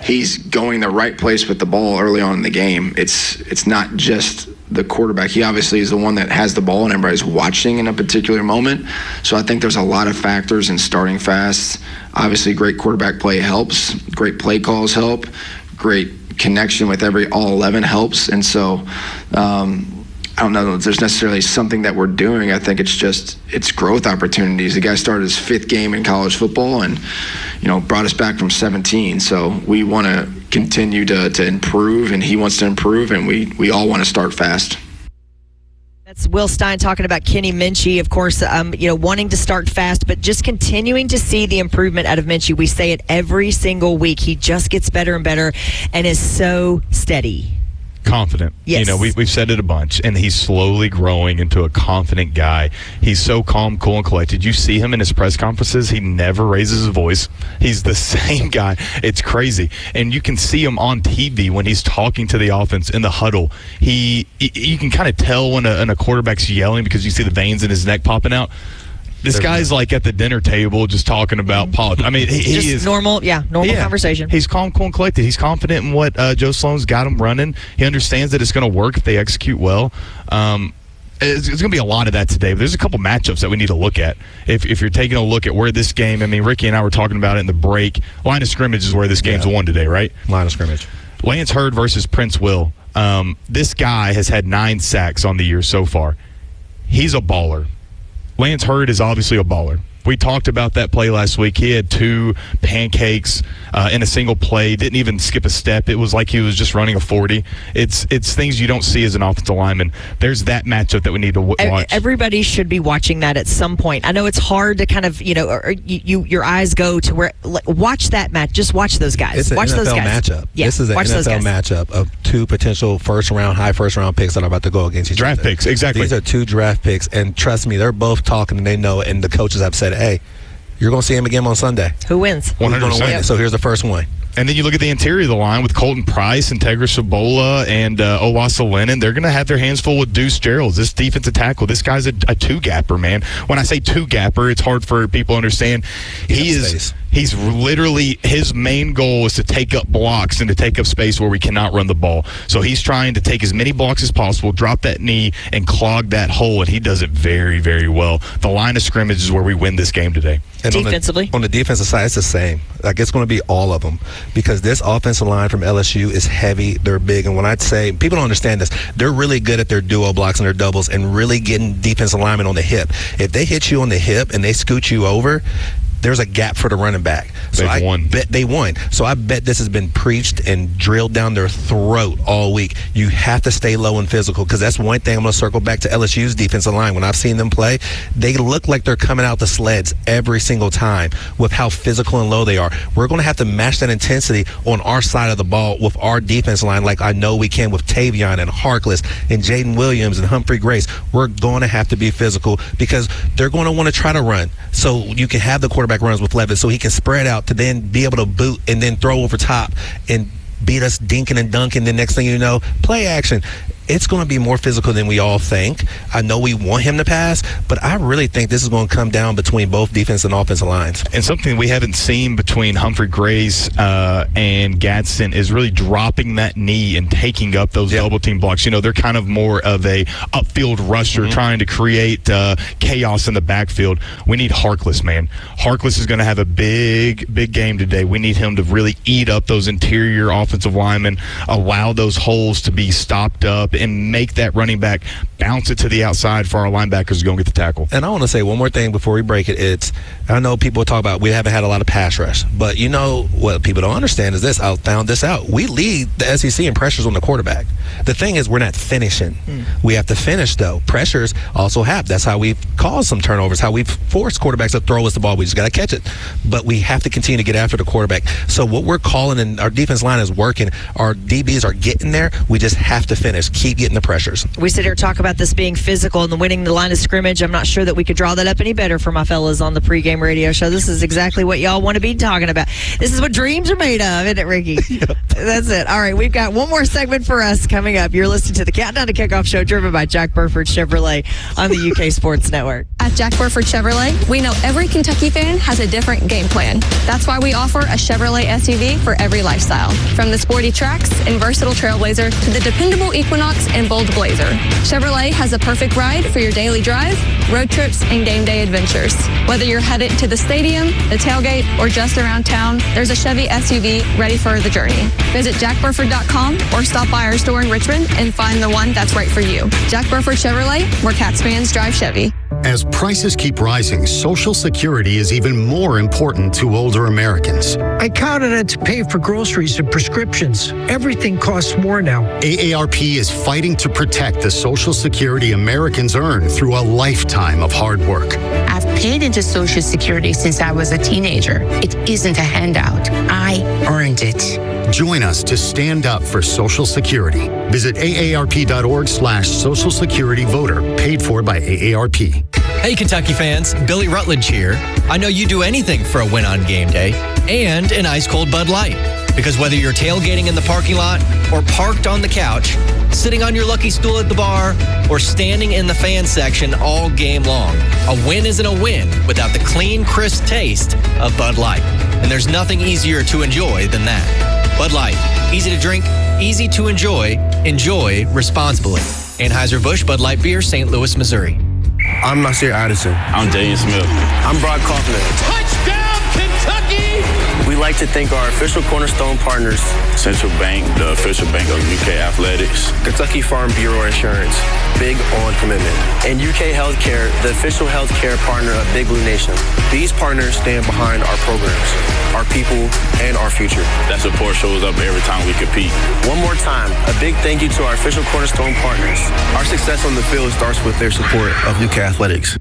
he's going the right place with the ball early on in the game. It's not just the quarterback. He obviously is the one that has the ball and everybody's watching in a particular moment. So I think there's a lot of factors in starting fast. Obviously, great quarterback play helps. Great play calls help. Great connection with all 11 helps. And so I don't know if there's necessarily something that we're doing. I think it's growth opportunities. The guy started his 5th game in college football and, brought us back from 17. So we want to continue to improve, and he wants to improve, and we all want to start fast. That's Will Stein talking about Kenny Minchey, of course, wanting to start fast, but just continuing to see the improvement out of Minchey. We say it every single week. He just gets better and better and is so steady. Confident. Yes. We've said it a bunch, and he's slowly growing into a confident guy. He's so calm, cool, and collected. You see him in his press conferences. He never raises his voice. He's the same guy. It's crazy. And you can see him on TV when he's talking to the offense in the huddle. You can kind of tell when a quarterback's yelling because you see the veins in his neck popping out. This guy's like at the dinner table just talking about politics. I mean, he is normal conversation. He's calm, cool, and collected. He's confident in what Joe Sloan's got him running. He understands that it's going to work if they execute well. It's going to be a lot of that today. But there's a couple matchups that we need to look at. If you're taking a look at where this game, Ricky and I were talking about it in the break. Line of scrimmage is where this game's won today, right? Line of scrimmage. Lance Hurd versus Prince Will. This guy has had 9 sacks on the year so far. He's a baller. Lance Hurd is obviously a baller. We talked about that play last week. He had 2 pancakes in a single play, didn't even skip a step. It was like he was just running a 40. It's things you don't see as an offensive lineman. There's that matchup that we need to watch. Everybody should be watching that at some point. I know it's hard to kind of, your eyes go to where, watch that match. Just watch those guys. It's an watch NFL those guys. matchup. Yeah, this is an NFL matchup of 2 potential high first round picks that are about to go against each other. Draft picks, exactly. These are 2 draft picks, and trust me, they're both talking and they know it, and the coaches have said, hey, you're going to see him again on Sunday. Who wins? 100%. Win? So here's the first one. And then you look at the interior of the line with Colton Price, Integra Sabola, and Owasa Lennon. They're going to have their hands full with Deuce Gerald. This defensive tackle, this guy's a 2-gapper, man. When I say 2-gapper, it's hard for people to understand. He's literally, his main goal is to take up blocks and to take up space where we cannot run the ball. So he's trying to take as many blocks as possible, drop that knee, and clog that hole, and he does it very, very well. The line of scrimmage is where we win this game today. And defensively? On the defensive side, it's the same. Like, it's going to be all of them because this offensive line from LSU is heavy. They're big. And when I say, people don't understand this, they're really good at their duo blocks and their doubles and really getting defensive linemen on the hip. If they hit you on the hip and they scoot you over, there's a gap for the running back. So I bet they won. So I bet this has been preached and drilled down their throat all week. You have to stay low and physical because that's one thing. I'm going to circle back to LSU's defensive line. When I've seen them play, they look like they're coming out the sleds every single time with how physical and low they are. We're going to have to match that intensity on our side of the ball with our defense line like I know we can with Tavion and Harkless and Jaden Williams and Humphrey Grace. We're going to have to be physical because they're going to want to try to run. So you can have the quarterback runs with Levis so he can spread out to then be able to boot and then throw over top and beat us dinking and dunking. The next thing you know, play action. It's going to be more physical than we all think. I know we want him to pass, but I really think this is going to come down between both defense and offensive lines. And something we haven't seen between Humphrey Grace and Gadsden is really dropping that knee and taking up those double team blocks. They're kind of more of a upfield rusher trying to create chaos in the backfield. We need Harkless, man. Harkless is going to have a big game today. We need him to really eat up those interior offensive linemen, allow those holes to be stopped up, and make that running back bounce it to the outside for our linebackers to go and get the tackle. And I want to say one more thing before we break it. I know people talk about we haven't had a lot of pass rush, but what people don't understand is this. I found this out. We lead the SEC in pressures on the quarterback. The thing is we're not finishing. We have to finish, though. Pressures also have. That's how we've caused some turnovers, how we've forced quarterbacks to throw us the ball. We just got to catch it. But we have to continue to get after the quarterback. So what we're calling, and our defense line is working, our DBs are getting there. We just have to finish. Keep getting the pressures. We sit here and talk about this being physical and winning the line of scrimmage. I'm not sure that we could draw that up any better for my fellas on the pregame radio show. This is exactly what y'all want to be talking about. This is what dreams are made of, isn't it, Ricky? Yep. That's it. All right, we've got one more segment for us coming up. You're listening to the Countdown to Kickoff show driven by Jack Burford Chevrolet on the UK Sports Network. At Jack Burford Chevrolet, we know every Kentucky fan has a different game plan. That's why we offer a Chevrolet SUV for every lifestyle. From the sporty Trax and versatile Trailblazer to the dependable Equinox and bold Blazer, Chevrolet has a perfect ride for your daily drive, road trips, and game day adventures. Whether you're headed to the stadium, the tailgate, or just around town, there's a Chevy SUV ready for the journey. Visit jackburford.com or stop by our store in Richmond and find the one that's right for you. Jack Burford Chevrolet, where Cats fans drive Chevy. As prices keep rising, Social Security is even more important to older Americans. I count on it to pay for groceries and prescriptions. Everything costs more now. AARP is fighting to protect the Social Security Americans earn through a lifetime of hard work. I've paid into Social Security since I was a teenager. It isn't a handout. I earned it. Join us to stand up for Social Security. Visit aarp.org/Social Security Voter, paid for by AARP. Hey, Kentucky fans, Billy Rutledge here. I know you do anything for a win on game day and an ice-cold Bud Light. Because whether you're tailgating in the parking lot or parked on the couch, sitting on your lucky stool at the bar, or standing in the fan section all game long, a win isn't a win without the clean, crisp taste of Bud Light. And there's nothing easier to enjoy than that. Bud Light, easy to drink, easy to enjoy responsibly. Anheuser-Busch Bud Light Beer, St. Louis, Missouri. I'm Nasir Addison. I'm Daniel Smith. I'm Brock Kaufman. Touchdown, Kentucky! We'd like to thank our official Cornerstone partners, Central Bank, the official bank of UK Athletics, Kentucky Farm Bureau Insurance, Big On Commitment, and UK Healthcare, the official healthcare partner of Big Blue Nation. These partners stand behind our programs, our people, and our future. That support shows up every time we compete. One more time, a big thank you to our official Cornerstone partners. Our success on the field starts with their support of UK Athletics.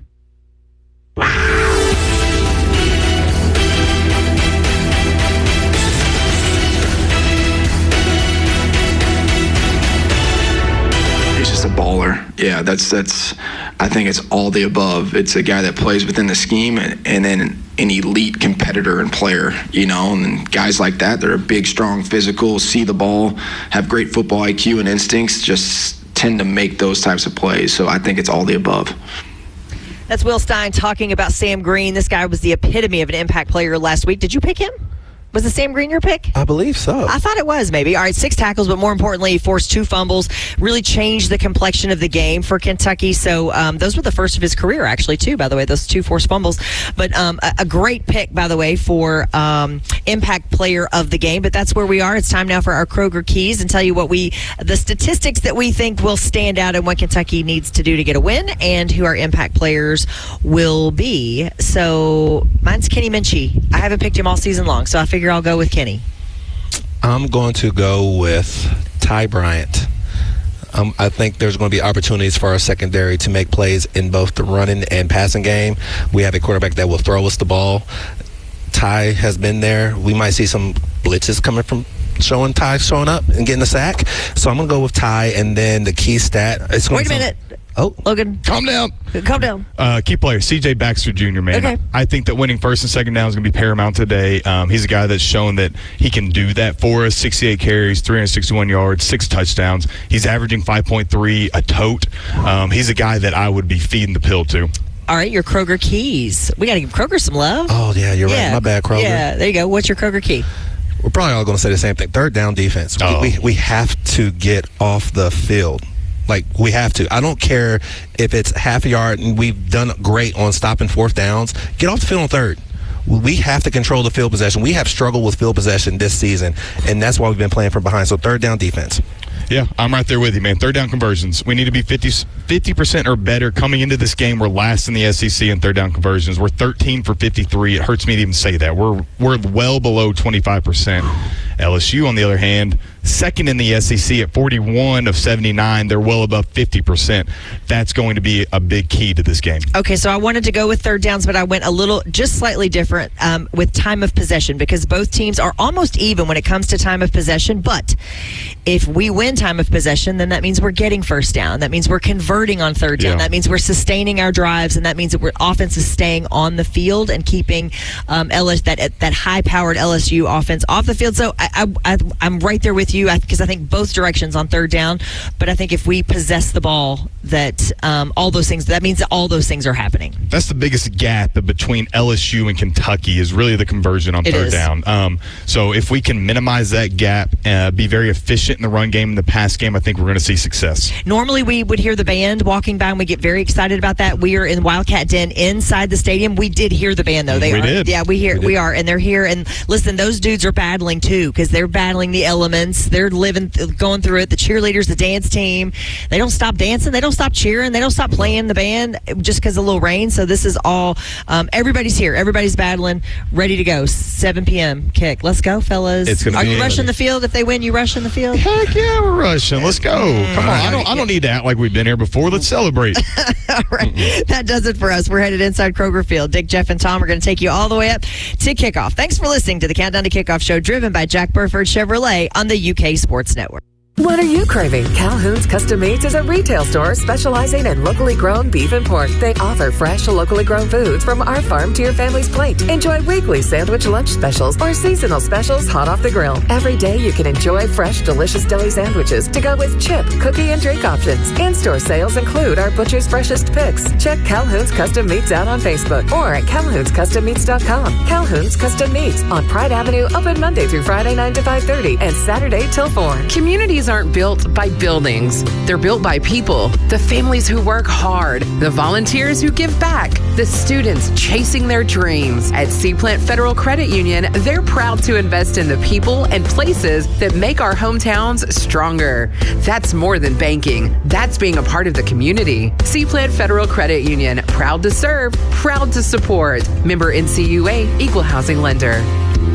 He's just a baller. Yeah, that's. I think it's all the above. It's a guy that plays within the scheme and then an elite competitor and player, you know, and guys like that, they're big, strong, physical, see the ball, have great football IQ and instincts, just tend to make those types of plays. So I think it's all the above. That's Will Stein talking about Sam Green. This guy was the epitome of an impact player last week. Did you pick him? Was it Sam Green your pick? I believe so. I thought it was maybe. All right, 6 tackles, but more importantly, he forced 2 fumbles, really changed the complexion of the game for Kentucky. So those were the first of his career, actually, too, by the way, those 2 forced fumbles. But a great pick, by the way, for impact player of the game. But that's where we are. It's time now for our Kroger Keys and tell you the statistics that we think will stand out and what Kentucky needs to do to get a win and who our impact players will be. So mine's Kenny Minchie. I haven't picked him all season long, so I figure I'll go with Kenny. I'm going to go with Ty Bryant. I think there's going to be opportunities for our secondary to make plays in both the running and passing game. We have a quarterback that will throw us the ball. Ty has been there. We might see some blitzes coming from Ty showing up and getting a sack. So I'm going to go with Ty, and then the key stat. Wait a minute. Oh, Logan. Calm down. Calm down. Key player, C.J. Baxter Jr., man. Okay. I think that winning first and second down is going to be paramount today. He's a guy that's shown that he can do that for us. 68 carries, 361 yards, 6 touchdowns. He's averaging 5.3 a tote. He's a guy that I would be feeding the pill to. All right, your Kroger Keys. We got to give Kroger some love. Oh, yeah, you're right. My bad, Kroger. Yeah, there you go. What's your Kroger Key? We're probably all going to say the same thing. Third down defense. We have to get off the field. Like, we have to. I don't care if it's half a yard, and we've done great on stopping 4th downs. Get off the field on 3rd. We have to control the field possession. We have struggled with field possession this season, and that's why we've been playing from behind. So 3rd down defense. Yeah, I'm right there with you, man. 3rd down conversions. We need to be 50% or better coming into this game. We're last in the SEC in 3rd down conversions. We're 13 for 53. It hurts me to even say that. We're well below 25%. LSU, on the other hand, 2nd in the SEC at 41 of 79. They're well above 50%. That's going to be a big key to this game. Okay, so I wanted to go with 3rd downs, but I went just slightly different with time of possession because both teams are almost even when it comes to time of possession. But if we win time of possession, then that means we're getting 1st down. That means we're converting on 3rd down. Yeah. That means we're sustaining our drives, and that means that our offense is staying on the field and keeping that high-powered LSU offense off the field. So I'm right there with you because I think both directions on third down. But I think if we possess the ball, that all those things, that means that all those things are happening. That's the biggest gap between LSU and Kentucky is really the conversion on third down. So if we can minimize that gap, be very efficient in the run game and the pass game, I think we're going to see success. Normally we would hear the band walking by and we get very excited about that. We are in Wildcat Den inside the stadium. We did hear the band though. We did. Yeah, we are, and they're here. And listen, those dudes are battling too because they're battling the elements. They're going through it. The cheerleaders, the dance team, they don't stop dancing. They don't stop cheering. They don't stop playing the band just because of a little rain. So this is all, everybody's here. Everybody's battling, ready to go. 7 p.m. kick. Let's go, fellas. Are you rushing the field? If they win, you rushing the field? Heck yeah, we're rushing. Let's go. Come on. I don't need to act like we've been here before. Let's celebrate. All right. That does it for us. We're headed inside Kroger Field. Dick, Jeff, and Tom are going to take you all the way up to kickoff. Thanks for listening to the Countdown to Kickoff show driven by Jack Burford Chevrolet on the UK Sports Network. What are you craving? Calhoun's Custom Meats is a retail store specializing in locally grown beef and pork. They offer fresh, locally grown foods from our farm to your family's plate. Enjoy weekly sandwich lunch specials or seasonal specials hot off the grill. Every day you can enjoy fresh, delicious deli sandwiches to go with chip, cookie, and drink options. In-store sales include our butcher's freshest picks. Check Calhoun's Custom Meats out on Facebook or at calhounscustommeats.com. Calhoun's Custom Meats on Pride Avenue, open Monday through Friday 9 to 5:30 and Saturday till 4. Communities aren't built by buildings. They're built by people. The families who work hard. The volunteers who give back. The students chasing their dreams. At Seaplant Federal Credit Union, they're proud to invest in the people and places that make our hometowns stronger. That's more than banking. That's being a part of the community. Seaplant Federal Credit Union. Proud to serve. Proud to support. Member NCUA. Equal housing lender.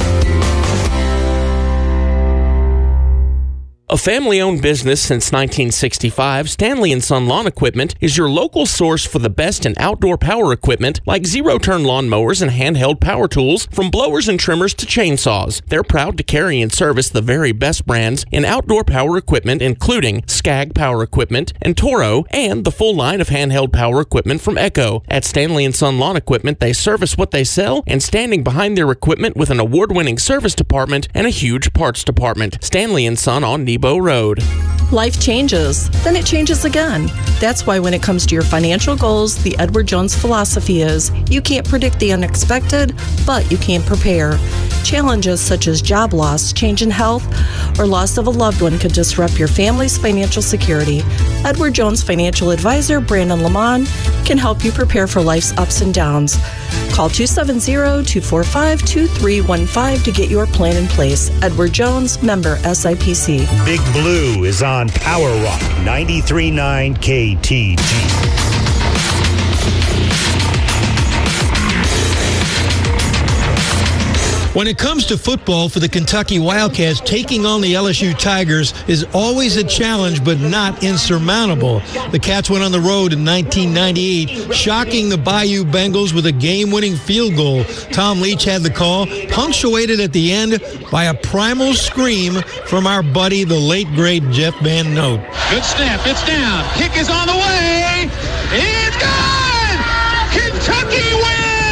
A family-owned business since 1965, Stanley & Son Lawn Equipment is your local source for the best in outdoor power equipment like zero-turn lawn mowers and handheld power tools, from blowers and trimmers to chainsaws. They're proud to carry and service the very best brands in outdoor power equipment, including Skag Power Equipment and Toro, and the full line of handheld power equipment from Echo. At Stanley & Son Lawn Equipment, they service what they sell, and standing behind their equipment with an award-winning service department and a huge parts department. Stanley & Son on Nebo Road. Life changes, then it changes again. That's why when it comes to your financial goals, the Edward Jones philosophy is you can't predict the unexpected, but you can prepare. Challenges such as job loss, change in health, or loss of a loved one could disrupt your family's financial security. Edward Jones financial advisor Brandon Lamont can help you prepare for life's ups and downs. Call 270-245-2315 to get your plan in place. Edward Jones, member SIPC. Big Blue is on Power Rock 93.9 KTG. When it comes to football for the Kentucky Wildcats, taking on the LSU Tigers is always a challenge, but not insurmountable. The Cats went on the road in 1998, shocking the Bayou Bengals with a game-winning field goal. Tom Leach had the call, punctuated at the end by a primal scream from our buddy, the late, great Jeff Van Note. Good snap. It's down. Kick is on the way. It's gone! Kentucky wins!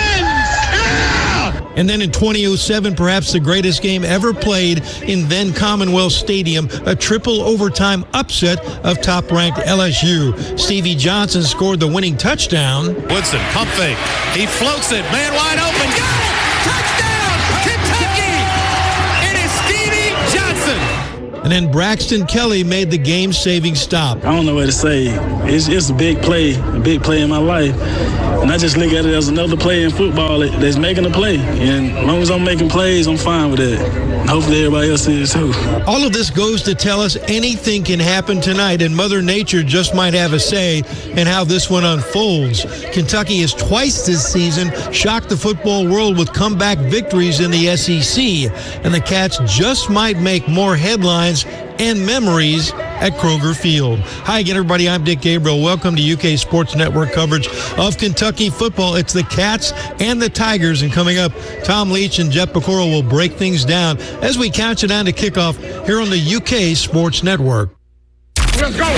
And then in 2007, perhaps the greatest game ever played in then Commonwealth Stadium, a triple overtime upset of top-ranked LSU. Stevie Johnson scored the winning touchdown. Woodson, pump fake. He floats it. Man wide open. Got it! Touchdown! Kentucky! It is Stevie Johnson. And then Braxton Kelly made the game-saving stop. I don't know what to say. It's a big play in my life. And I just look at it as another play in football that's making a play. And as long as I'm making plays, I'm fine with it. And hopefully everybody else is too. All of this goes to tell us anything can happen tonight, and Mother Nature just might have a say in how this one unfolds. Kentucky has twice this season shocked the football world with comeback victories in the SEC, and the Cats just might make more headlines and memories at Kroger Field. Hi again, everybody. I'm Dick Gabriel. Welcome to UK Sports Network coverage of Kentucky football. It's the Cats and the Tigers, and coming up, Tom Leach and Jeff Pecoro will break things down as we count you down to kickoff here on the UK Sports Network. Let's go!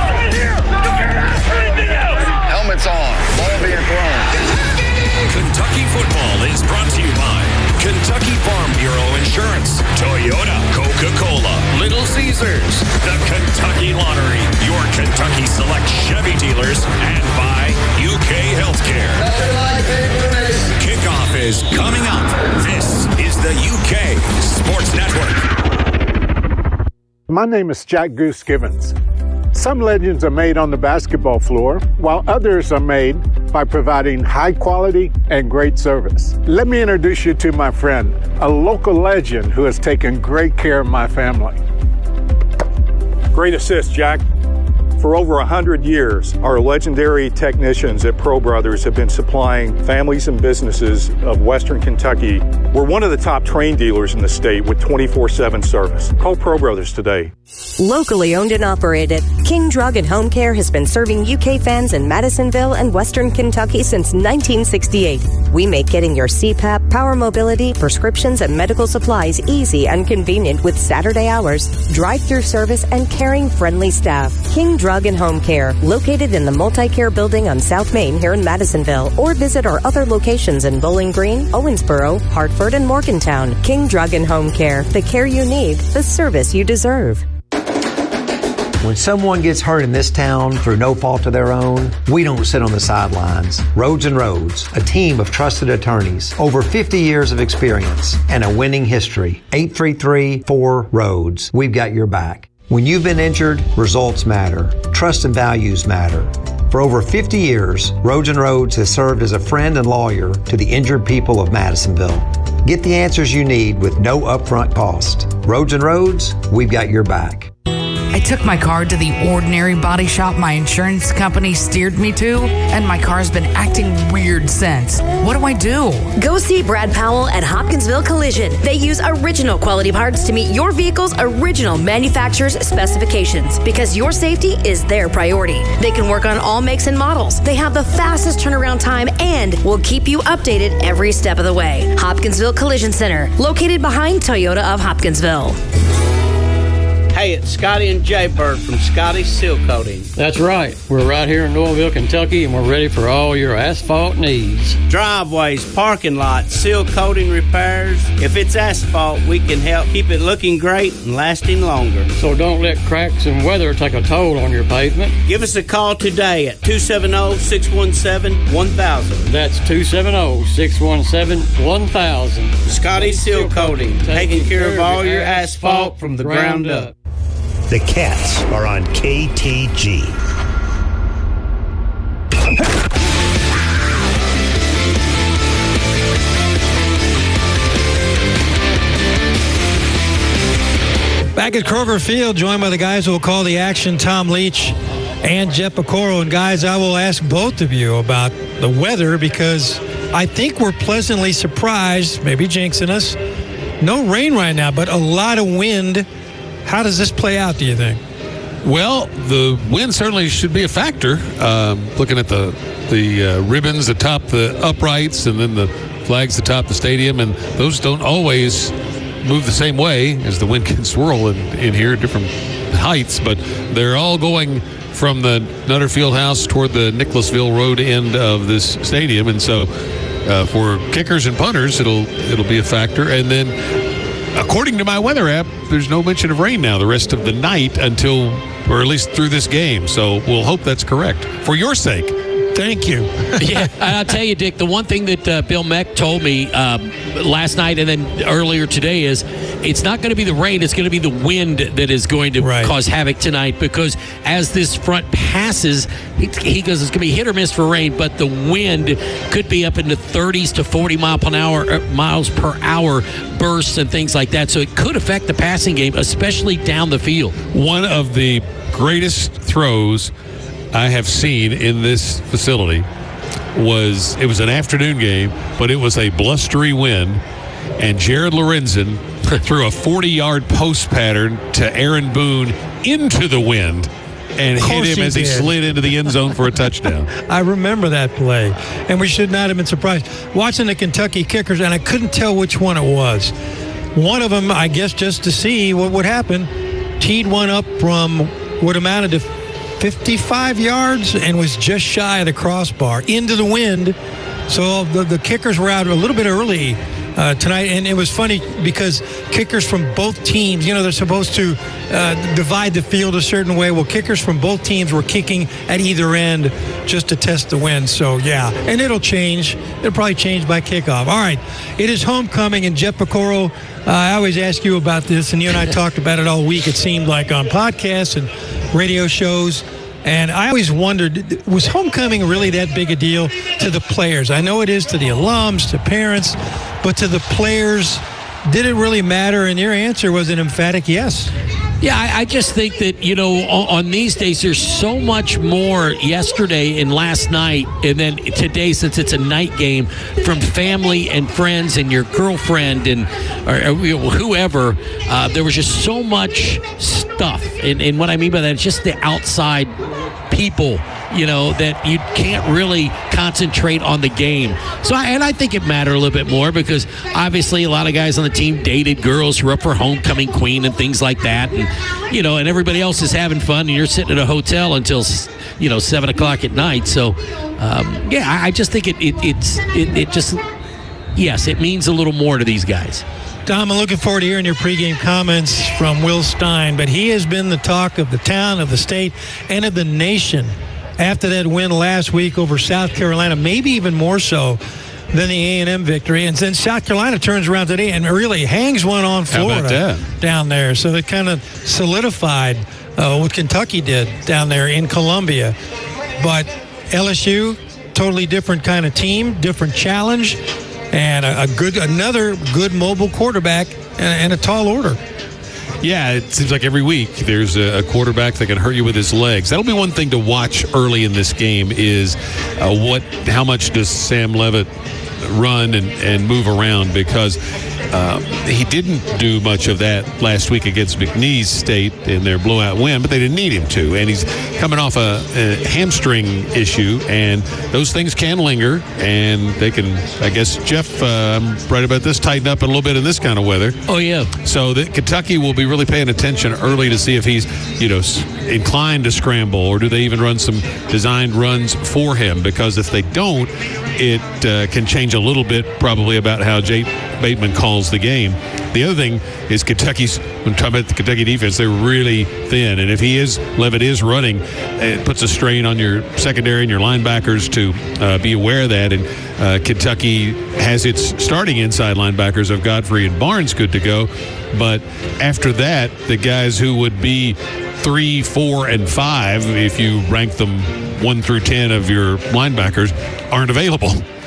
Helmets on. Ball being thrown. Kentucky Coca-Cola, Little Caesars, the Kentucky Lottery, your Kentucky Select Chevy dealers, and by UK Healthcare. Kickoff is coming up. This is the UK Sports Network. My name is Jack Goose Givens. Some legends are made on the basketball floor, while others are made by providing high quality and great service. Let me introduce you to my friend, a local legend who has taken great care of my family. Great assist, Jack. For over 100 years, our legendary technicians at Pro Brothers have been supplying families and businesses of Western Kentucky. We're one of the top train dealers in the state with 24/7 service. Call Pro Brothers today. Locally owned and operated, King Drug and Home Care has been serving UK fans in Madisonville and Western Kentucky since 1968. We make getting your CPAP, power mobility, prescriptions, and medical supplies easy and convenient with Saturday hours, drive-through service, and caring, friendly staff. King Drug and Home Care, located in the Multi-Care Building on South Main here in Madisonville, or visit our other locations in Bowling Green, Owensboro, Hartford, and Morgantown. King Drug and Home Care, the care you need, the service you deserve. When someone gets hurt in this town through no fault of their own, we don't sit on the sidelines. Roads and Roads, a team of trusted attorneys, over 50 years of experience, and a winning history. 833-4-ROADS. We've got your back. When you've been injured, results matter. Trust and values matter. For over 50 years, Roads and Roads has served as a friend and lawyer to the injured people of Madisonville. Get the answers you need with no upfront cost. Roads and Roads, we've got your back. I took my car to the ordinary body shop my insurance company steered me to, and my car's been acting weird since. What do I do? Go see Brad Powell at Hopkinsville Collision. They use original quality parts to meet your vehicle's original manufacturer's specifications because your safety is their priority. They can work on all makes and models. They have the fastest turnaround time and will keep you updated every step of the way. Hopkinsville Collision Center, located behind Toyota of Hopkinsville. Hey, it's Scotty and Jay Bird from Scotty's Seal Coating. That's right. We're right here in Louisville, Kentucky, and we're ready for all your asphalt needs. Driveways, parking lots, seal coating repairs. If it's asphalt, we can help keep it looking great and lasting longer. So don't let cracks and weather take a toll on your pavement. Give us a call today at 270-617-1000. That's 270-617-1000. Scotty's Seal Coating, taking care of all your asphalt from the ground up. The Cats are on KTG. Back at Kroger Field, joined by the guys who will call the action, Tom Leach and Jeff Picoro. And guys, I will ask both of you about the weather because I think we're pleasantly surprised, maybe jinxing us. No rain right now, but a lot of wind. How does this play out, do you think? Well, the wind certainly should be a factor. Looking at the ribbons atop the uprights and then the flags atop the stadium, and those don't always move the same way as the wind can swirl in here at different heights, but they're all going from the Nutter Fieldhouse toward the Nicholasville Road end of this stadium, and so for kickers and punters, it'll be a factor. And then, according to my weather app, there's no mention of rain now the rest of the night until, or at least through this game. So we'll hope that's correct for your sake. Thank you. Yeah, I'll tell you, Dick, the one thing that Bill Meck told me last night and then earlier today is it's not going to be the rain, it's going to be the wind that is going to cause havoc tonight, because as this front passes, he goes, it's going to be hit or miss for rain, but the wind could be up in the 30s to 40 miles per hour bursts and things like that. So it could affect the passing game, especially down the field. One of the greatest throws I have seen in this facility was an afternoon game, but it was a blustery wind, and Jared Lorenzen threw a 40-yard post pattern to Aaron Boone into the wind and hit him as he slid into the end zone for a touchdown. I remember that play, and we should not have been surprised. Watching the Kentucky kickers, and I couldn't tell which one it was. One of them, I guess just to see what would happen, teed one up from what amounted to 55 yards and was just shy of the crossbar into the wind. So the kickers were out a little bit early tonight. And it was funny because kickers from both teams, they're supposed to divide the field a certain way. Well, kickers from both teams were kicking at either end just to test the wind. So, yeah, and it'll change. It'll probably change by kickoff. All right, it is homecoming, and Jeff Piccolo, I always ask you about this, and you and I talked about it all week, it seemed like, on podcasts and radio shows. And I always wondered, was homecoming really that big a deal to the players? I know it is to the alums, to parents, but to the players, did it really matter? And your answer was an emphatic yes. Yeah, I just think that, on these days, there's so much more yesterday and last night, and then today, since it's a night game, from family and friends and your girlfriend and or whoever. There was just so much stuff. And what I mean by that is just the outside people, that you can't really concentrate on the game. So, I think it mattered a little bit more because obviously a lot of guys on the team dated girls who are up for homecoming queen and things like that. And, and everybody else is having fun and you're sitting at a hotel until, 7 o'clock at night. So, I just think it just, yes, it means a little more to these guys. Tom, I'm looking forward to hearing your pregame comments from Will Stein, but he has been the talk of the town, of the state, and of the nation after that win last week over South Carolina, maybe even more so than the A&M victory. And then South Carolina turns around today and really hangs one on Florida down there. So it kind of solidified what Kentucky did down there in Columbia. But LSU, totally different kind of team, different challenge, and another good mobile quarterback and a tall order. Yeah, it seems like every week there's a quarterback that can hurt you with his legs. That'll be one thing to watch early in this game is how much does Sam Leavitt run and move around, because he didn't do much of that last week against McNeese State in their blowout win, but they didn't need him to. And he's coming off a hamstring issue, and those things can linger, and they can, I guess, Jeff, I'm right about this, tighten up a little bit in this kind of weather. Oh, yeah. So Kentucky will be really paying attention early to see if he's, inclined to scramble, or do they even run some designed runs for him? Because if they don't, it can change a little bit probably about how Jake Bateman calls the game. The other thing is when talking about the Kentucky defense, they're really thin. And if Leavitt is running, it puts a strain on your secondary and your linebackers to be aware of that. And Kentucky has its starting inside linebackers of Godfrey and Barnes good to go. But after that, the guys who would be 3, 4, and 5, if you rank them 1 through 10 of your linebackers, aren't available.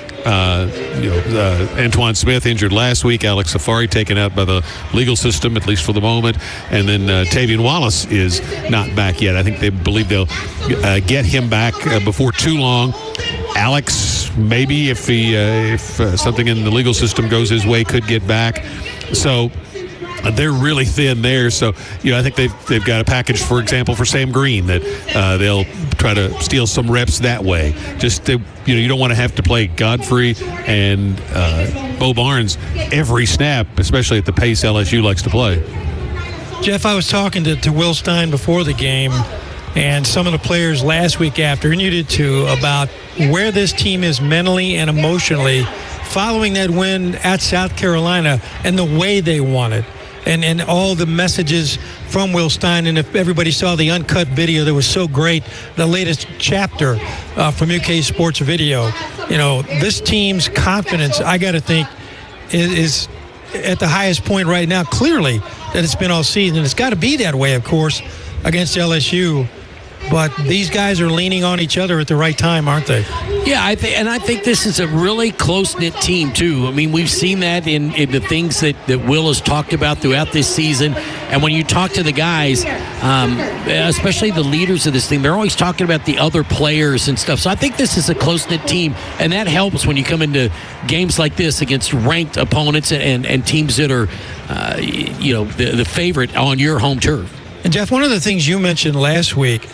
Antoine Smith injured last week. Alex Safari taken out by the legal system, at least for the moment. And then Tavian Wallace is not back yet. I think they believe they'll get him back before too long. Alex, maybe if something in the legal system goes his way, could get back. So they're really thin there. So, I think they've got a package, for example, for Sam Green that they'll try to steal some reps that way. Just you don't want to have to play Godfrey and Bo Barnes every snap, especially at the pace LSU likes to play. Jeff, I was talking to Will Stein before the game and some of the players last week after, and you did too, about where this team is mentally and emotionally following that win at South Carolina and the way they won it. And all the messages from Will Stein. And if everybody saw the uncut video that was so great, the latest chapter from UK Sports Video, this team's confidence, I got to think, is at the highest point right now, clearly, that it's been all season. It's got to be that way, of course, against LSU. But these guys are leaning on each other at the right time, aren't they? Yeah, I think this is a really close-knit team, too. I mean, we've seen that in the things that Will has talked about throughout this season. And when you talk to the guys, especially the leaders of this team, they're always talking about the other players and stuff. So I think this is a close-knit team, and that helps when you come into games like this against ranked opponents and teams that are, the favorite on your home turf. And, Jeff, one of the things you mentioned last week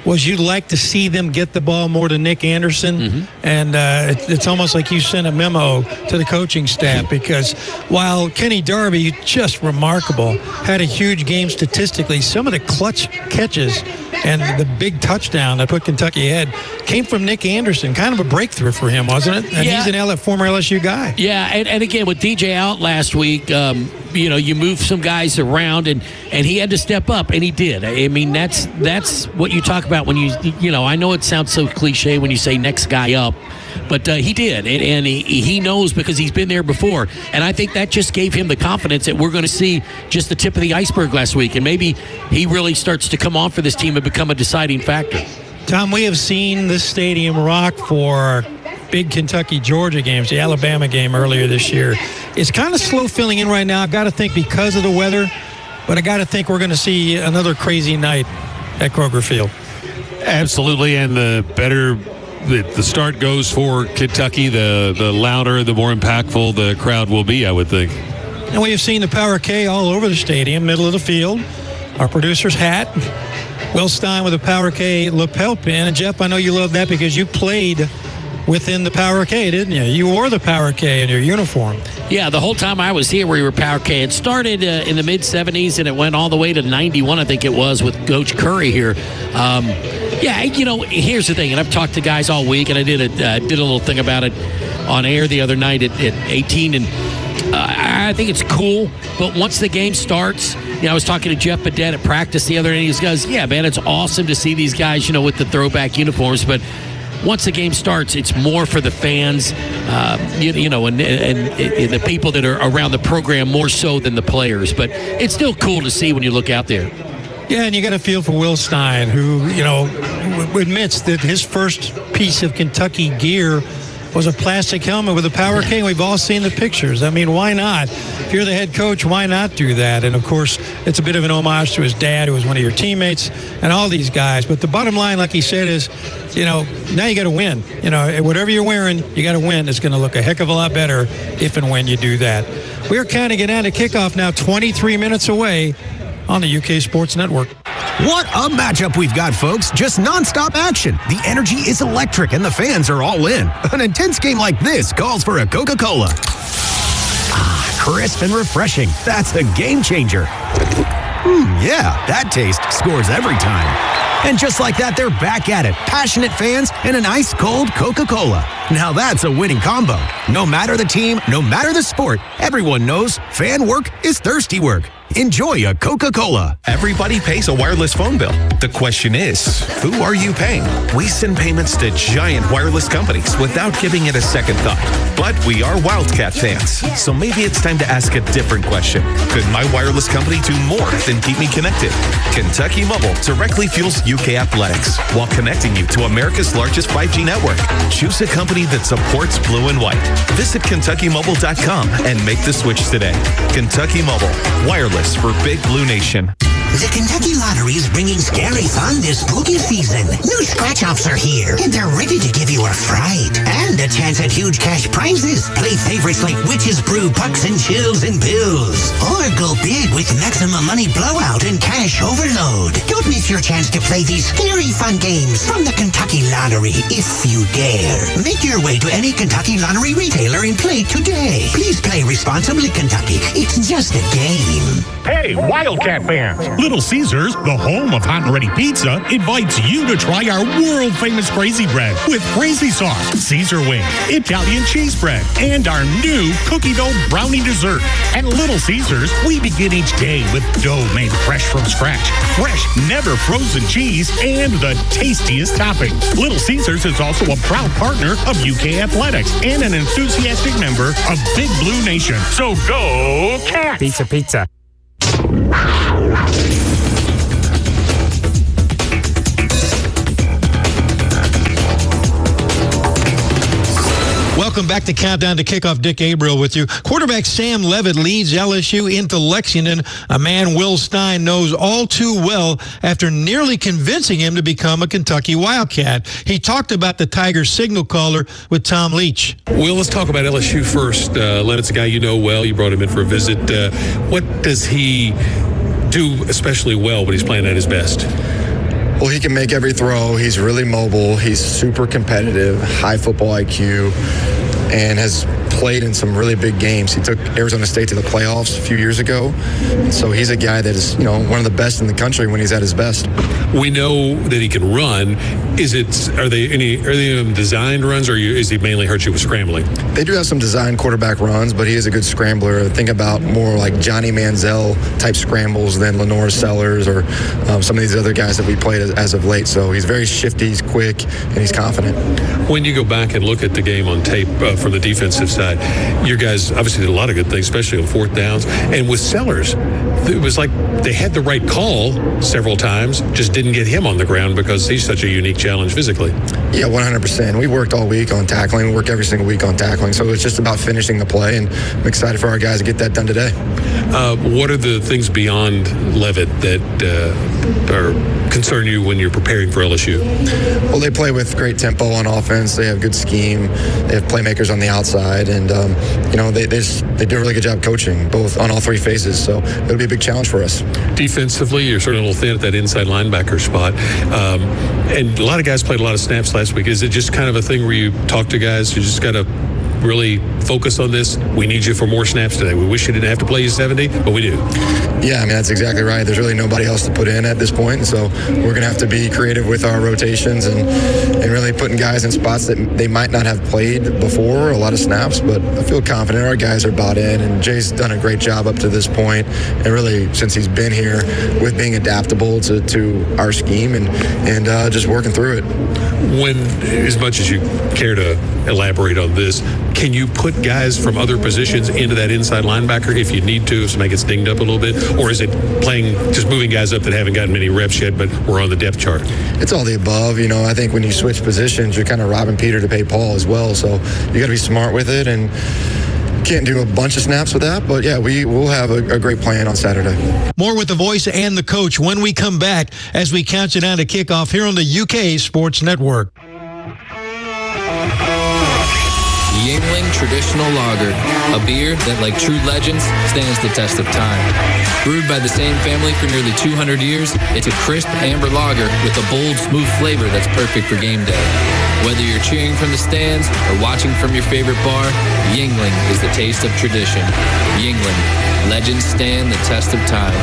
was you'd like to see them get the ball more to Nick Anderson. And it's almost like you sent a memo to the coaching staff, because while Kenny Darby, just remarkable, had a huge game statistically, some of the clutch catches and the big touchdown that put Kentucky ahead came from Nick Anderson. Kind of a breakthrough for him, wasn't it? And he's an former LSU guy. Yeah, and again, with DJ out last week, you move some guys around, and he had to step up, and he did. I mean, that's what you talk about when I know it sounds so cliche when you say next guy up, but he did, and he knows because he's been there before. And I think that just gave him the confidence that we're going to see just the tip of the iceberg last week, and maybe he really starts to come on for this team and become a deciding factor. Tom, we have seen this stadium rock for big Kentucky-Georgia games, the Alabama game earlier this year. It's kind of slow filling in right now. I've got to think because of the weather, but I got to think we're going to see another crazy night at Kroger Field. Absolutely, and the better the start goes for Kentucky, the louder, the more impactful the crowd will be, I would think. And we have seen the Power K all over the stadium, middle of the field. Our producer's hat. Will Stein with a Power K lapel pin. And, Jeff, I know you love that because you played within the Power K, didn't you? You wore the Power K in your uniform. Yeah, the whole time I was here, we were Power K. It started in the mid-'70s, and it went all the way to 91, I think it was, with Coach Curry here. Here's the thing, and I've talked to guys all week, and I did a little thing about it on air the other night at 18, and I think it's cool, but once the game starts, I was talking to Jeff Badet at practice the other day, and he goes, yeah, man, it's awesome to see these guys, with the throwback uniforms, but once the game starts, it's more for the fans, and the people that are around the program more so than the players. But it's still cool to see when you look out there. Yeah, and you got to feel for Will Stein, who, admits that his first piece of Kentucky gear was a plastic helmet with a Power K. We've all seen the pictures. I mean, why not? If you're the head coach, why not do that? And, of course, it's a bit of an homage to his dad, who was one of your teammates, and all these guys. But the bottom line, like he said, is, now you got to win. Whatever you're wearing, you got to win. It's going to look a heck of a lot better if and when you do that. We're counting it down to kickoff now, 23 minutes away on the UK Sports Network. What a matchup we've got, folks. Just nonstop action. The energy is electric and the fans are all in. An intense game like this calls for a Coca-Cola. Crisp and refreshing. That's a game changer. Yeah, that taste scores every time. And just like that, they're back at it. Passionate fans and an ice-cold Coca-Cola. Now that's a winning combo. No matter the team, no matter the sport, everyone knows fan work is thirsty work. Enjoy a Coca-Cola. Everybody pays a wireless phone bill. The question is, who are you paying? We send payments to giant wireless companies without giving it a second thought. But we are Wildcat fans, so maybe it's time to ask a different question. Could my wireless company do more than keep me connected? Kentucky Mobile directly fuels UK athletics while connecting you to America's largest 5G network. Choose a company that supports blue and white. Visit KentuckyMobile.com and make the switch today. Kentucky Mobile, wireless for Big Blue Nation. The Kentucky Lottery is bringing scary fun this spooky season. New scratch-offs are here, and they're ready to give you a fright. And a chance at huge cash prizes. Play favorites like Witch's Brew, Pucks and Chills, and Bills. Or go big with Maximum Money Blowout and Cash Overload. Don't miss your chance to play these scary fun games from the Kentucky Lottery, if you dare. Make your way to any Kentucky Lottery retailer and play today. Please play responsibly, Kentucky. It's just a game. Hey, Wildcat fans! Little Caesars, the home of hot and ready pizza, invites you to try our world-famous Crazy Bread with crazy sauce, Caesar wings, Italian cheese bread, and our new cookie dough brownie dessert. At Little Caesars, we begin each day with dough made fresh from scratch, fresh, never frozen cheese, and the tastiest toppings. Little Caesars is also a proud partner of UK Athletics and an enthusiastic member of Big Blue Nation. So go Cats! Pizza, pizza. Welcome back to Countdown to Kickoff. Dick Abriel with you. Quarterback Sam Levitt leads LSU into Lexington, a man Will Stein knows all too well after nearly convincing him to become a Kentucky Wildcat. He talked about the Tiger signal caller with Tom Leach. Will, let's talk about LSU first. Levitt's a guy you know well. You brought him in for a visit. What does he do especially well when he's playing at his best? Well, he can make every throw. He's really mobile. He's super competitive, high football IQ, and has played in some really big games. He took Arizona State to the playoffs a few years ago. So he's a guy that is, one of the best in the country when he's at his best. We know that he can run. Are they designed runs, or is he mainly hurt you with scrambling? They do have some designed quarterback runs, but he is a good scrambler. Think about more like Johnny Manziel type scrambles than Lenore Sellers or some of these other guys that we played as of late. So he's very shifty, he's quick, and he's confident. When you go back and look at the game on tape from the defensive side, your guys obviously did a lot of good things, especially on fourth downs. And with Sellers, it was like they had the right call several times, just didn't get him on the ground because he's such a unique challenge physically. Yeah, 100%. We worked all week on tackling. We work every single week on tackling. So it's just about finishing the play, and I'm excited for our guys to get that done today. What are the things beyond Levitt that concern you when you're preparing for LSU? Well, they play with great tempo on offense. They have good scheme. They have playmakers on the outside, and they do a really good job coaching both on all three phases. So it'll be a big challenge for us. Defensively, you're certainly a little thin at that inside linebacker spot, and a lot of guys played a lot of snaps last week. Is it just kind of a thing where you talk to guys, you just got to really focus on this? We need you for more snaps today. We wish you didn't have to play you 70, but we do. Yeah, I mean, that's exactly right. There's really nobody else to put in at this point, and so we're going to have to be creative with our rotations and really putting guys in spots that they might not have played before, a lot of snaps, but I feel confident our guys are bought in, and Jay's done a great job up to this point, and really since he's been here with being adaptable to our scheme and just working through it. When, as much as you care to elaborate on this, can you put guys from other positions into that inside linebacker if you need to somebody gets dinged up a little bit? Or is it just moving guys up that haven't gotten many reps yet but we're on the depth chart? It's all the above. I think when you switch positions, you're kind of robbing Peter to pay Paul as well. So you got to be smart with it, and can't do a bunch of snaps with that. But yeah, we will have a great plan on Saturday. More with the voice and the coach when we come back as we count you down to kickoff here on the UK Sports Network. Yuengling Traditional Lager, a beer that, like true legends, stands the test of time. Brewed by the same family for nearly 200 years, it's a crisp amber lager with a bold, smooth flavor that's perfect for game day. Whether you're cheering from the stands or watching from your favorite bar, Yuengling is the taste of tradition. Yuengling, legends stand the test of time.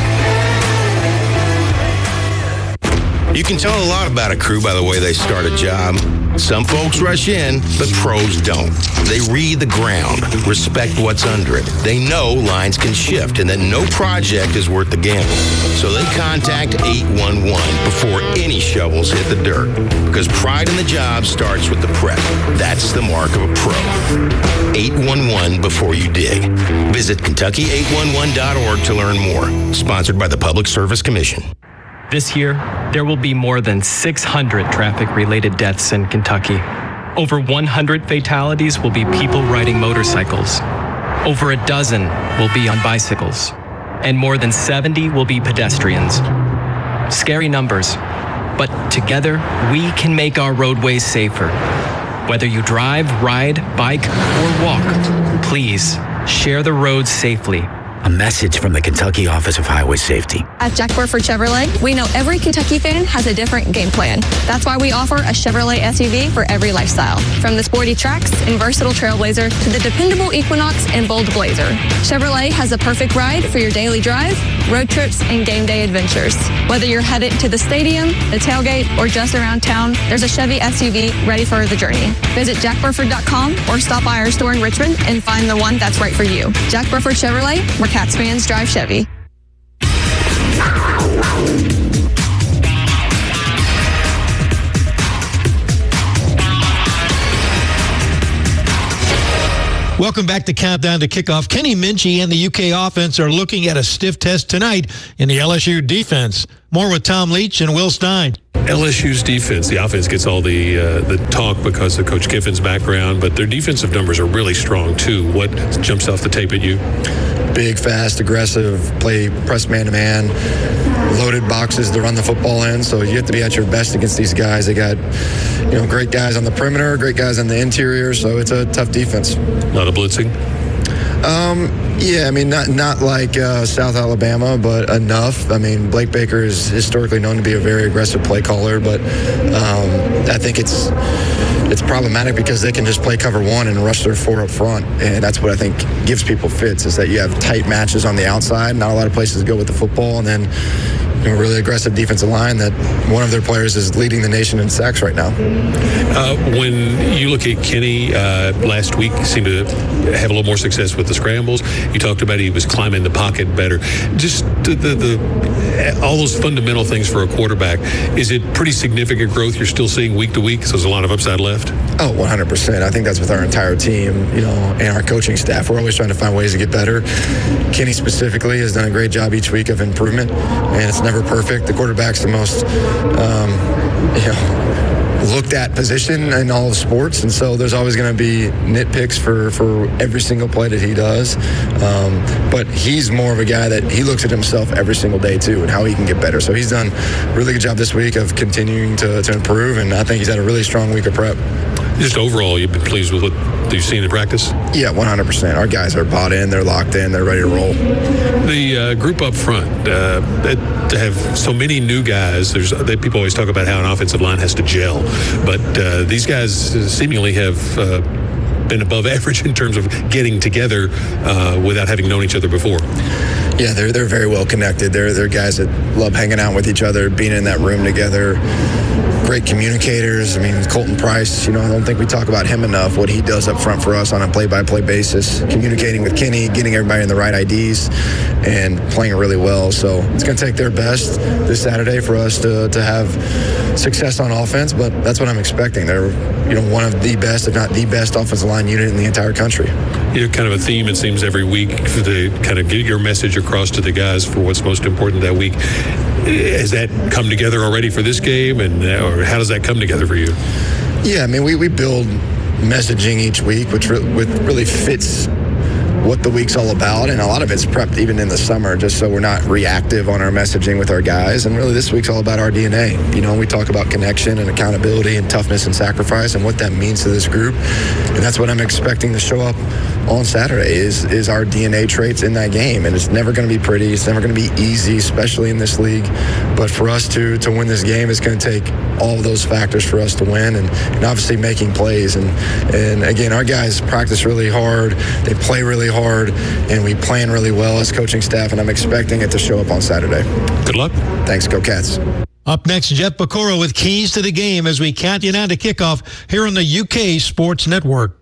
You can tell a lot about a crew by the way they start a job. Some folks rush in, but pros don't. They read the ground, respect what's under it. They know lines can shift and that no project is worth the gamble. So they contact 811 before any shovels hit the dirt. Because pride in the job starts with the prep. That's the mark of a pro. 811 before you dig. Visit Kentucky811.org to learn more. Sponsored by the Public Service Commission. This year, there will be more than 600 traffic-related deaths in Kentucky. Over 100 fatalities will be people riding motorcycles. Over a dozen will be on bicycles. And more than 70 will be pedestrians. Scary numbers, but together, we can make our roadways safer. Whether you drive, ride, bike, or walk, please share the roads safely. A message from the Kentucky Office of Highway Safety. At Jack Burford Chevrolet, we know every Kentucky fan has a different game plan. That's why we offer a Chevrolet SUV for every lifestyle. From the sporty Trax and versatile Trailblazer to the dependable Equinox and bold Blazer. Chevrolet has the perfect ride for your daily drive, road trips, and game day adventures. Whether you're headed to the stadium, the tailgate, or just around town, there's a Chevy SUV ready for the journey. Visit jackburford.com or stop by our store in Richmond and find the one that's right for you. Jack Burford Chevrolet, where Cats fans drive Chevy. Welcome back to Countdown to Kickoff. Kenny Minchey and the UK offense are looking at a stiff test tonight in the LSU defense. More with Tom Leach and Will Stein. LSU's defense, the offense gets all the talk because of Coach Kiffin's background, but their defensive numbers are really strong too. What jumps off the tape at you? Big, fast, aggressive, play press man-to-man, loaded boxes to run the football in, so you have to be at your best against these guys. They got great guys on the perimeter, great guys on the interior, so it's a tough defense. A lot of blitzing? Yeah, I mean, not like South Alabama, but enough. I mean, Blake Baker is historically known to be a very aggressive play caller, but I think it's problematic because they can just play cover one and rush their four up front, and that's what I think gives people fits, is that you have tight matches on the outside, not a lot of places to go with the football, and then a really aggressive defensive line that one of their players is leading the nation in sacks right now. When you look at Kenny, last week seemed to have a little more success with the scrambles. You talked about he was climbing the pocket better. Just all those fundamental things for a quarterback. Is it pretty significant growth you're still seeing week to week? So there's a lot of upside left? Oh, 100%. I think that's with our entire team, and our coaching staff. We're always trying to find ways to get better. Kenny specifically has done a great job each week of improvement, and it's never perfect. The quarterback's the most, looked at position in all of sports, and so there's always going to be nitpicks for every single play that he does. But he's more of a guy that he looks at himself every single day too, and how he can get better. So he's done a really good job this week of continuing to improve, and I think he's had a really strong week of prep. Just overall, you've been pleased with what you've seen in practice? Yeah, 100%. Our guys are bought in, they're locked in, they're ready to roll. The group up front, to have so many new guys, people always talk about how an offensive line has to gel, but these guys seemingly have been above average in terms of getting together without having known each other before. Yeah, they're very well connected. They're guys that love hanging out with each other, being in that room together. Great communicators. I mean, Colton Price, I don't think we talk about him enough, what he does up front for us on a play-by-play basis, communicating with Kenny, getting everybody in the right IDs, and playing really well. So it's going to take their best this Saturday for us to have success on offense, but that's what I'm expecting. They're one of the best, if not the best, offensive line unit in the entire country. Kind of a theme, it seems, every week to kind of get your message across to the guys for what's most important that week. Has that come together already for this game, or how does that come together for you? Yeah, I mean, we build messaging each week, which really fits what the week's all about, and a lot of it's prepped even in the summer, just so we're not reactive on our messaging with our guys. And really, this week's all about our DNA. We talk about connection and accountability and toughness and sacrifice and what that means to this group, and that's what I'm expecting to show up on Saturday is our DNA traits in that game. And it's never going to be pretty, it's never going to be easy, especially in this league, but for us to win this game, it's going to take all of those factors for us to win, and obviously making plays, and again, our guys practice really hard, they play really hard, and we plan really well as coaching staff, and I'm expecting it to show up on Saturday. Good luck. Thanks. Go Cats. Up next, Jeff Pecora with keys to the game as we count you down to kickoff here on the UK Sports Network.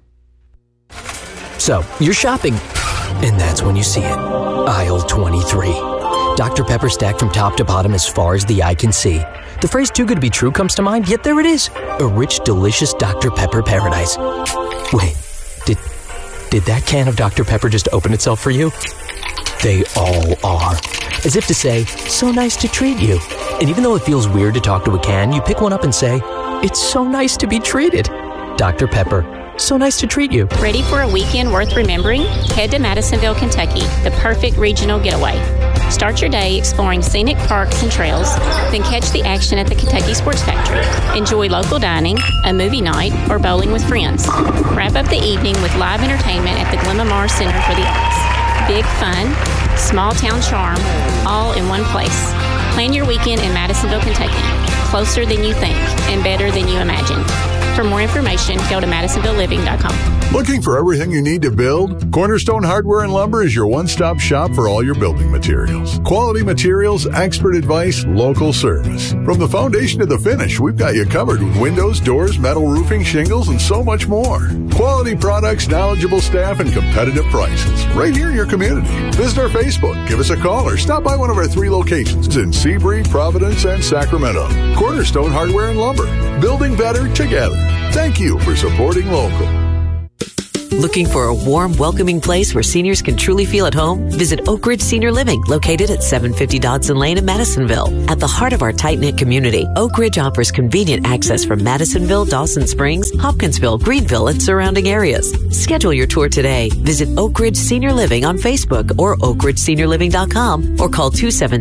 So, you're shopping, and that's when you see it. Aisle 23. Dr. Pepper stacked from top to bottom as far as the eye can see. The phrase too good to be true comes to mind, yet there it is. A rich, delicious Dr. Pepper paradise. Wait, did that can of Dr. Pepper just open itself for you? They all are. As if to say, so nice to treat you. And even though it feels weird to talk to a can, you pick one up and say, it's so nice to be treated. Dr. Pepper. So nice to treat you. Ready for a weekend worth remembering? Head to Madisonville, Kentucky, the perfect regional getaway. Start your day exploring scenic parks and trails, then catch the action at the Kentucky Sports Factory. Enjoy local dining, a movie night, or bowling with friends. Wrap up the evening with live entertainment at the Glenmamar Center for the Arts. Big fun, small town charm, all in one place. Plan your weekend in Madisonville, Kentucky. Closer than you think and better than you imagine. For more information, go to MadisonvilleLiving.com. Looking for everything you need to build? Cornerstone Hardware and Lumber is your one-stop shop for all your building materials. Quality materials, expert advice, local service. From the foundation to the finish, we've got you covered with windows, doors, metal roofing, shingles, and so much more. Quality products, knowledgeable staff, and competitive prices. Right here in your community. Visit our Facebook, give us a call, or stop by one of our 3 locations in Seabury, Providence, and Sacramento. Cornerstone Hardware and Lumber. Building better together. Thank you for supporting local. Looking for a warm, welcoming place where seniors can truly feel at home? Visit Oak Ridge Senior Living, located at 750 Dodson Lane in Madisonville. At the heart of our tight-knit community, Oak Ridge offers convenient access from Madisonville, Dawson Springs, Hopkinsville, Greenville, and surrounding areas. Schedule your tour today. Visit Oak Ridge Senior Living on Facebook or oakridgeseniorliving.com or call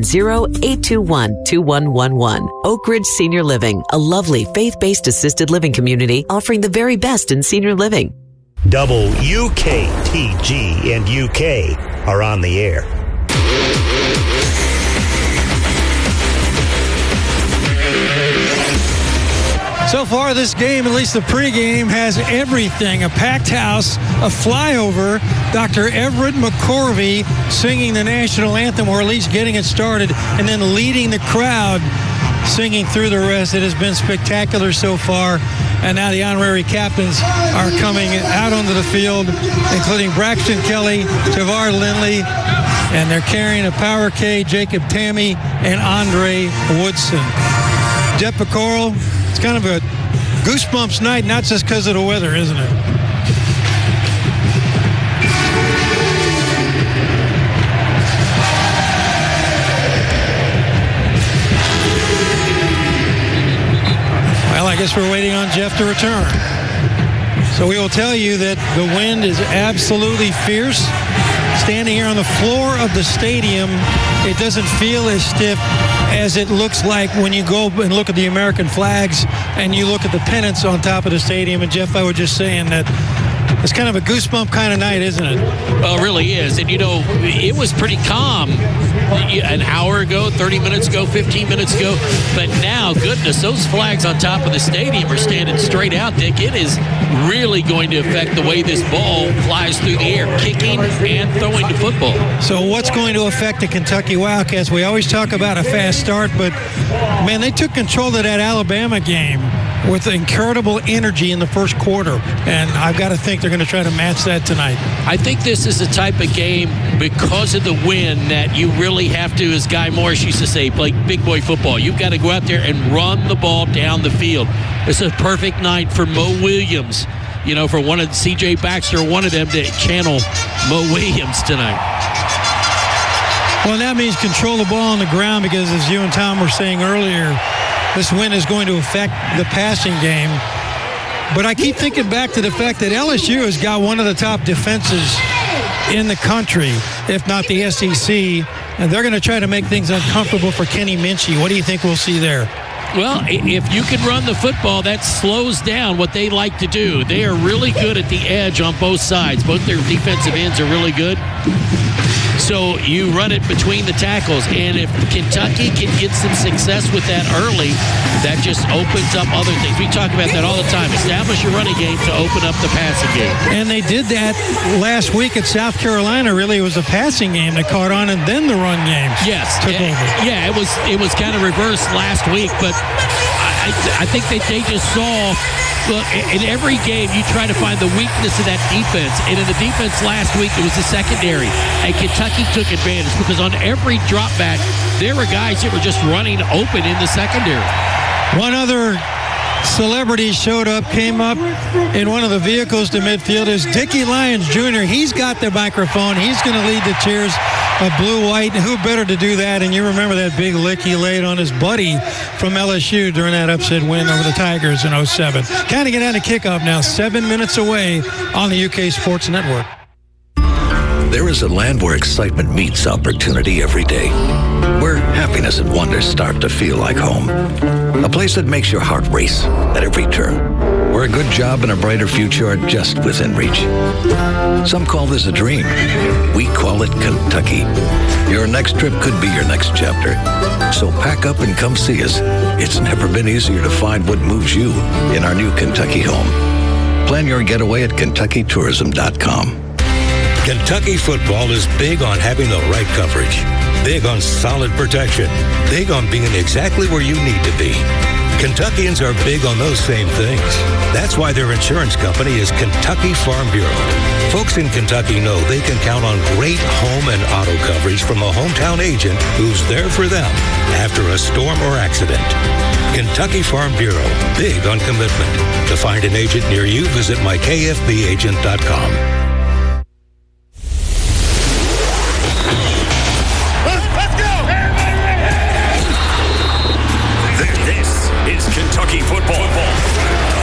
270-821-2111. Oak Ridge Senior Living, a lovely faith-based assisted living community offering the very best in senior living. WKTG and UK are on the air. So far, this game, at least the pregame, has everything. A packed house, a flyover, Dr. Everett McCorvey singing the national anthem, or at least getting it started, and then leading the crowd singing through the rest. It has been spectacular so far. And now the honorary captains are coming out onto the field, including Braxton Kelly, Tavar Lindley, and they're carrying a Power K, Jacob Tammy, and Andre Woodson. Jeff Picoro, it's kind of a goosebumps night, not just because of the weather, isn't it? Well, I guess we're waiting on Jeff to return. So we will tell you that the wind is absolutely fierce. Standing here on the floor of the stadium, it doesn't feel as stiff as it looks like when you go and look at the American flags and you look at the pennants on top of the stadium. And Jeff, I was just saying that it's kind of a goosebump kind of night, isn't it? Well, it really is. And, you know, it was pretty calm an hour ago, 30 minutes ago, 15 minutes ago. But now, goodness, those flags on top of the stadium are standing straight out, Dick. It is really going to affect the way this ball flies through the air, kicking and throwing the football. So what's going to affect the Kentucky Wildcats? We always talk about a fast start, but, man, they took control of that Alabama game with incredible energy in the first quarter. And I've got to think they're going to try to match that tonight. I think this is the type of game, because of the wind, that you really have to, as Guy Morris used to say, play big boy football. You've got to go out there and run the ball down the field. It's a perfect night for Mo Williams, you know, for one of C.J. Baxter, one of them, to channel Mo Williams tonight. Well, that means control the ball on the ground, because as you and Tom were saying earlier, this win is going to affect the passing game. But I keep thinking back to the fact that LSU has got one of the top defenses in the country, if not the SEC, and they're going to try to make things uncomfortable for Kenny Minchie. What do you think we'll see there? Well, if you can run the football, that slows down what they like to do. They are really good at the edge on both sides. Both their defensive ends are really good. So you run it between the tackles, and if Kentucky can get some success with that early, that just opens up other things. We talk about that all the time. Establish your running game to open up the passing game. And they did that last week at South Carolina. Really, it was the passing game that caught on, and then the run game took over. Yeah, it was kind of reversed last week, but I think that they just saw. Look, in every game, you try to find the weakness of that defense. And in the defense last week, it was the secondary. And Kentucky took advantage, because on every drop back, there were guys that were just running open in the secondary. One other celebrity showed up, came up in one of the vehicles to midfield, is Dickie Lyons Jr. He's got the microphone. He's going to lead the cheers of blue-white. And who better to do that? And you remember that big lick he laid on his buddy from LSU during that upset win over the Tigers in 07. Kind of get out of kickoff now, 7 minutes away on the UK Sports Network. There is a land where excitement meets opportunity every day, where happiness and wonder start to feel like home. A place that makes your heart race at every turn, where a good job and a brighter future are just within reach. Some call this a dream. We call it Kentucky. Your next trip could be your next chapter. So pack up and come see us. It's never been easier to find what moves you in our new Kentucky home. Plan your getaway at KentuckyTourism.com. Kentucky football is big on having the right coverage, big on solid protection, big on being exactly where you need to be. Kentuckians are big on those same things. That's why their insurance company is Kentucky Farm Bureau. Folks in Kentucky know they can count on great home and auto coverage from a hometown agent who's there for them after a storm or accident. Kentucky Farm Bureau, big on commitment. To find an agent near you, visit mykfbagent.com.